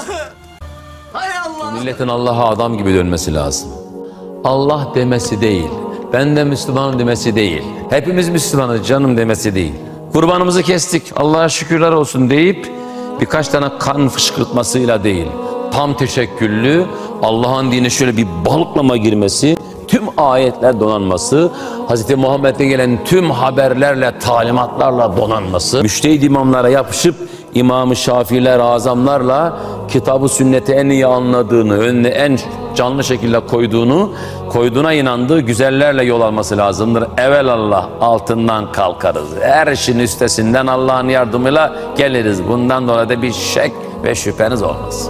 Hay Allah. Milletin Allah'a adam gibi dönmesi lazım. Allah demesi değil, ben de Müslümanım demesi değil, hepimiz Müslümanız canım demesi değil. Kurbanımızı kestik, Allah'a şükürler olsun deyip birkaç tane kan fışkırtmasıyla değil, tam teşekküllü, Allah'ın dine şöyle bir balıklama girmesi, tüm ayetler donanması, Hz. Muhammed'e gelen tüm haberlerle, talimatlarla donanması, müştehid imamlara yapışıp İmam-ı Şafiiler, azamlarla kitabı sünneti en iyi anladığını, önüne en canlı şekilde koyduğuna inandığı güzellerle yol alması lazımdır. Evelallah altından kalkarız. Her işin üstesinden Allah'ın yardımıyla geliriz. Bundan dolayı da bir şek ve şüpheniz olmaz.